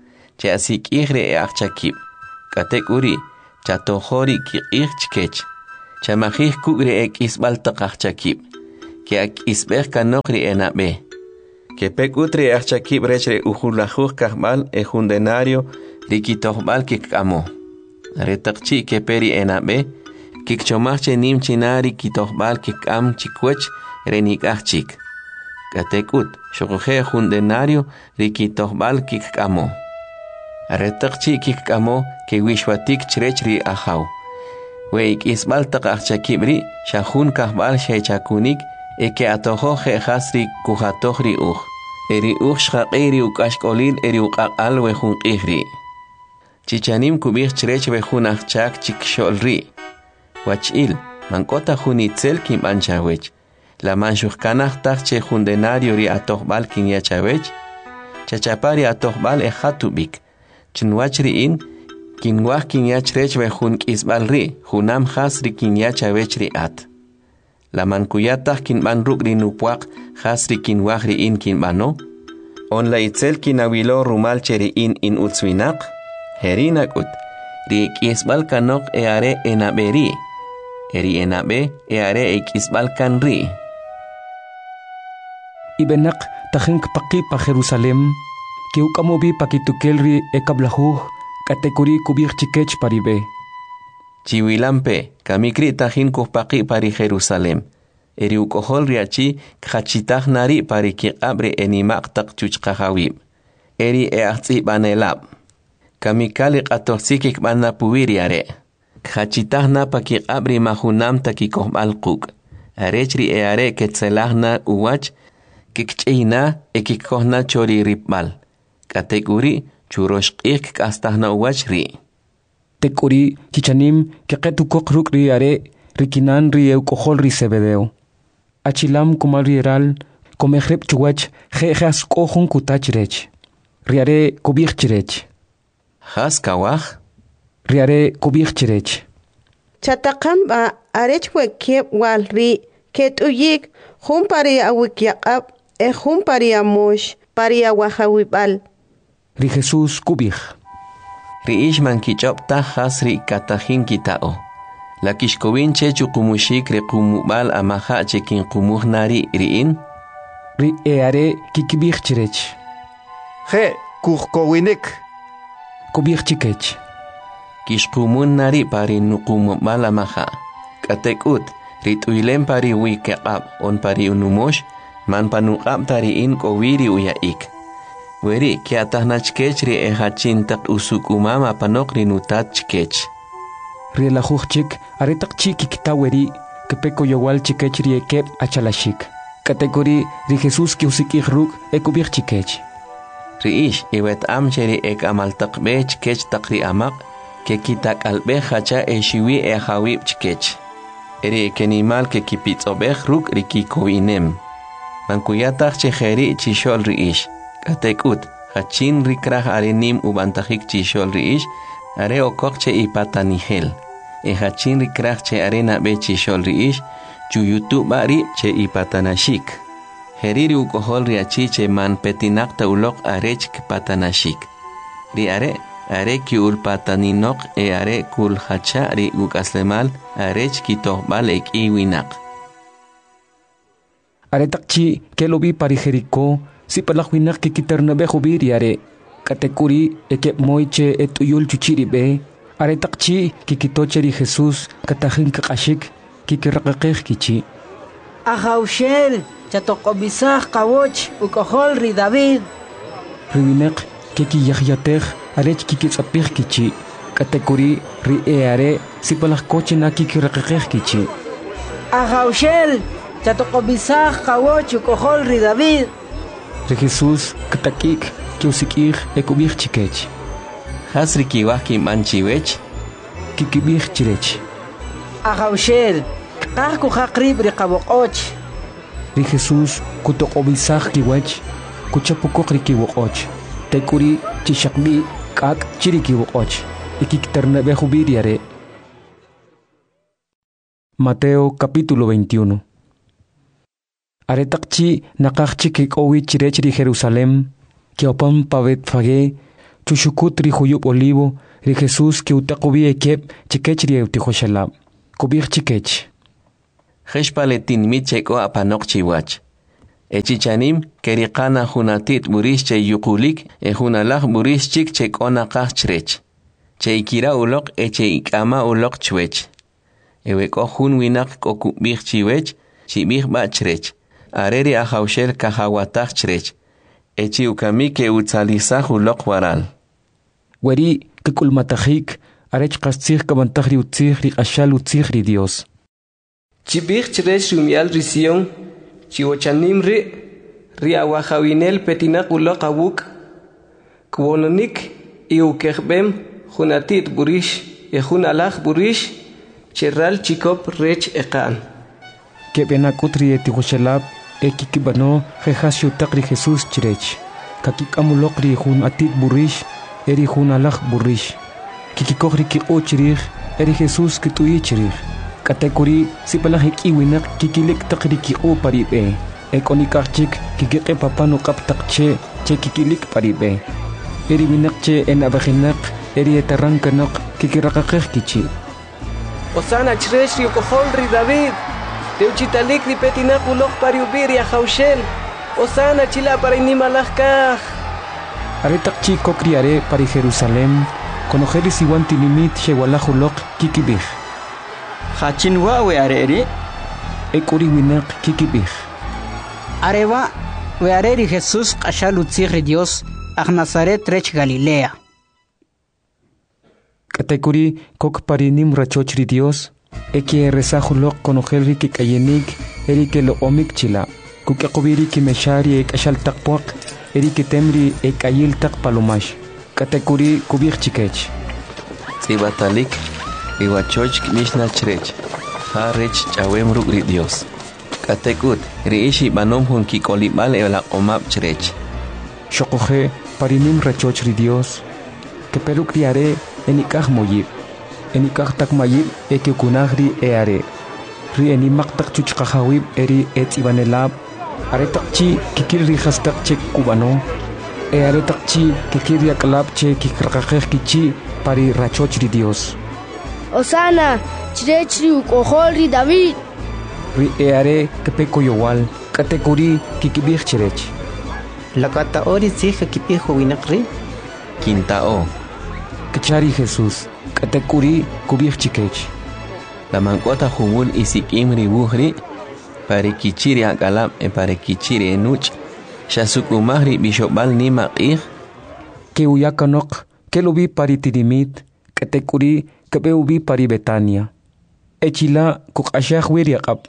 che asik ihre e achchakib. Katek uri, cha tohori ki ich chkech. Cha mahih kugre ek isbalta achchakib. Ke ak isbeh kanokri enabe. Que pek utri achchakib rechre ujulajuj kahmal e jundenario rikitohbal kikamo. Retakchi que peri enabe, kikchomache nim chinari kitohbal kikam chikwech renikachik. Katekut, shokoje jundenario rikitohbal kikamo. Retakchi kikamo que wishwatik chrechri ahaw. Weik isbal takachakibri shahun kahbal shechakunik e que atojoje hasri kujatohri uj. Eri uj shaqiri ukashkolil eri uqaqal wejun ihri. Chichanim kubich chrech wejun achchak chiksholri. Wachil, mankota junitzel kim anchawech. La manshujkanaj tachche jundenario ri atohbal kin yachawech. Chachapari atohbal e hatubik. Chinwachri in, kinwaj kin yachrech wejun kisbalri, junam hasri kin yachawech ri at. La mankuyataj kin ban rukri nupuak hasri kin wajri in kin bano. On la itzel kin awilo rumal cheri in in utzwinak. Herinakut, ri kisbal kanok e are enaberi. Eri enabe e are e kisbal kanri. Ibenak tajink paki pa Jerusalem, que ukamobi pakitukelri e kablahuj, katekuri kubir chikech paribe. Chiwilampe, kamikri tajin kuhpaki pari Jerusalem. Eri ukohol riachi khachitaj nari pari kiqabre enimaq tak chuchqahawib. Eri e ahtzi banelab. Kamikali qatorsiki kbana puwiri are. Khachitaj na pakiqabri mahunam takikohbal quk. Arechri e are ketzelahna uwach kikchina e kikohna chori ripbal. Katekuri churoshqik kastahna uwach ri. Tekuri chichanim keketu kokruk ri are rikinan ri eukohol ri sebedeo. Achilam kumal rieral komehrep chuwach jejas kohun kutachrech. Riare kubirchrech. Has kawaj? Riare kubirchrech. Chatakamba arech wekep wal ri ket uyik hum pari awikyaqab e hum pari amosh pari awahawibal. Ri Jesus kubij. Ri ishman kichopta hasri katajin kitao. La kishkowin che chukumushik re kumubal amaha chekin kumuhnari riin. Ri eare kikibirchrech. Je kuhkowinik. Kubirchikech. Kishkumun nari pari nukumubal amaha. Katekut rituilem pari wikaqab on pari unumosh man panuqab tariin kowiri uyaik. Weri kiatahnachkech ri ehachin tak usuk umama panok rinutat chkech. Ri la hujchik aretak chiki kitaweri kepeko yowal chikech ri ekep achalashik. Kategori ri Jesus ki usikih ruk ekubir chikech. Ri ish iwet amcheri ek amal takbe chkech takri amak ke kitak albe hacha e shiwi e hawib chkech. Eri ekenimal ke kipitsobeh ruk ri kikoinem. Mankuyatach chejeri chishol ri ish. Katekut hachin rikrah arenim ubantajik chishol ri ish are okokche ipatanihel. E hachin rikrah che arena be chishol ri ish chuyutu bari che ipatanashik. Heriri ukohol ri achi che man petinak taulok arech patanashik. Ri are are ki ulpataninok e are kul hacha ri ukaslemal arech kitohbal ek iwinak. Are takchi kelobi pari Jericó si palakwinak kikitarna be khubiri are. Katekuri ekep moiche etuyul chuchiri be. Are takchi kikitocheri Jesus katahin kakashik kikiraqaqih kichi. Ahaushel chatokobisah kawoch ukohol ri David. Riwinek kiki yahyateh arech kikitsapih kichi. Katekuri ri eare si palakkoche na kikiraqaqih kichi. Ahaushel chatokobisah kawoch ukohol ri David. Ri Jesus katakik kiusikih ekubih chikech. Hasri kiwah kimanchiwech kikibih chirech. Ahaushel kah kuhakrib ri kawokoch. Ri Jesus kutokobisah kiwech kuchapukok ri kiwokoch. Tekuri chishakbi kak chiri kiwokoch. Ikikterna behubiriare. Mateo capítulo veintiuno. Aretakchi nakakchi kikowi chirech ri Jerusalem, kiopam pavet fage, chushukut ri huyub olivo ri Jesús que utaqubi ekep chikech ri utikhoshalab kubir chikech Khishpaletin mitcheko apanok chiwach Echichanim kerikana hunatit burish che yukulik e hunalach burish chik chekona kachrech che ikira ulok e che ikama ulok chwech Eweko hun winak kokubir chiwech chibir bachrech areri ahaushel kahawatach chrech Echi ukami ke utzalisah ulok waral Weri kikul matahik arech qastzih kabantahri utzih ri ashal utzih ri Dios Chibir chrech rumial risión Chiwochanim ri ri awahawinel petinak ulok awuk Kwononik iukerbem hunatit burish e hunalach burish cherral chikop rech ekan Kebenakut ri etikhoshalab ekikibano jehashu takri Jesús chirech kakik amulok ri hun atit burish eri hun alach burish kikikok ri kiko chirich eri Jesús kituyi chirich katekuri sipalahik iwinak kikilik takri kiko paribe ekonikachik kikike papano kaptakche che kikilik paribe eri winakche en abajinak eri etarankanak kikirakakeh kichi Osana chresh ri kohol ri David Teuchitalik ri petinak ulok pariubir ya Jaushel Osana chila para inimalajkaj Aretak chi kokriare para Jerusalem Konojeri siwan tinimit shewalaj ulok kikibij Hachinwa we areri Ekuri winak kikibij Areva we areri Jesús qashal utzigri Dios ag Nazaret rech Galilea Katekuri kok parinim rachochri Dios Eki resahulok konojelri ki kayenik eri ke lo omik chila kukakubiri ki meshari ek ashal takpuak eri ke temri ek ayil tak palomash katekuri kubir chikech Tsibatalik iwachoch mishna chrech harech chawem rugri Dios katekut reishi banom hun ki kolibal ela omap chrech Shokoje parinim rachochri Dios ke peruk diare enikah moyib Enikah tak mayib eke kunagri eare. Ri eni maktak chuchkahawib eri et ibanelab. Are takchi kikir ri hastak chek kubano. E are takchi kikir yakalab che kikrakakeh kichi pari rachoch ri Dios. Osana, chirech ri ukohol ri David. Ri eare kepeko yowal. Katekuri kikibih chirech. Lakata ori tzih kipijo winakri. Quintao. Kachari Jesús. Katekuri kubir chikech. La mancota jumul isikim ribuhri pare kichiri akalab e pare kichiri enuch shasukumahri bishobal ni maqih ke uyakanok ke lubi pari tidimit katekuri kebe ubi pari Betania echila kuk ashah wiriaqab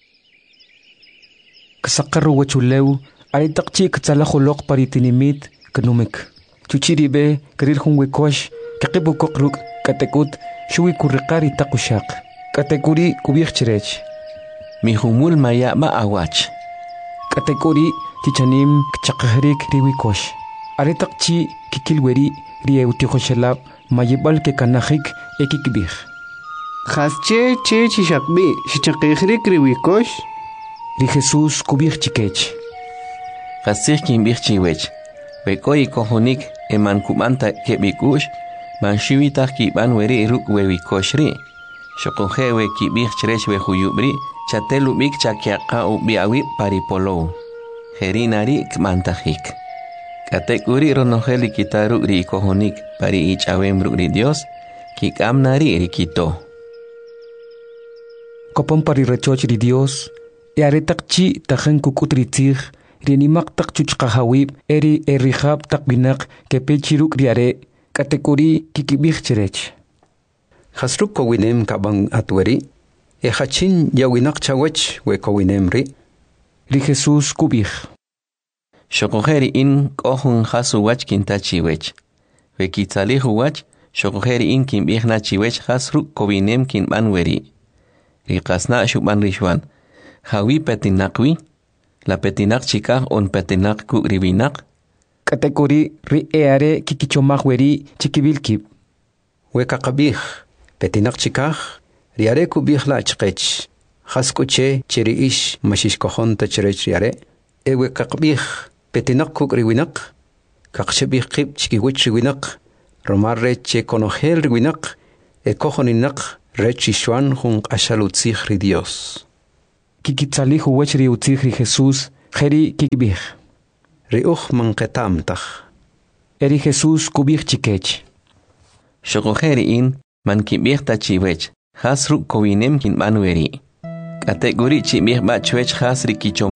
kasaqarru wachulew ay taqchi ktsalakhulok pari tinimit knumek chuchiri be kerir hunwekosh kaqibu kokruk katekut shui kurriqari taqushaq katekuri kubir chirech mi humul maya ma awach katekuri tichanim kchaqhrik riwikosh aretaqchi kikilweri rieuti khoshalab mayibal ke kanahik ekikbih khasche che chishaqbi shichaqihrik riwikosh ri Jesús kubir chikech khasih kimbih chiwech bekoy kohonik eman kumanta kebikush man shiwita ki ban weri ruk wewi koshri shokoje we ki bih chrech we huyubri chatelu bik chakiaqa u biawi paripolo herinari kmantahik katekuri ronojeli kitaru ri kohonik pari ichawem ri Dios ki kamnari rikito kopon pari rechoch ri Dios e aretakchi tajan kukutri tig rinimak tak chuchqahawib eri erihab takbinak kepechiruk riare katekuri kikibih chirech Hasruk kowinem kabang atweri e hachin yawinak chawech we kowinem ri ri Jesús kubih shokojeri in kohun hasu wach kintachiwech we kitzali huwach shokojeri in kimbih na chiwech hasruk kowinem kinban weri ri qasna shuban rishwan hawi petinakwi la petinak chikah on petinak ku ribinak katekuri ri eare kikichomah weri chikibilkib we kakabih petinak chikah riare kubih la chqech khaskuche chiriish mashish kohon ta chirech riare e we kakabih petinak ku riwinak kaqshebih qib chikiwich riwinaq romar reche conogel riwinaq e cojoninaq rechishuan jun qashalutzij ri Dios kikitzalij uwech ri utzij ri Jesús jeri kikbij ri uj manqetamtaj eri Jesús kubij chikech Shokojeri in man kibij ta chiwech has ruk kowinem kin banweri kate guri chibij ba chwech has ri kichom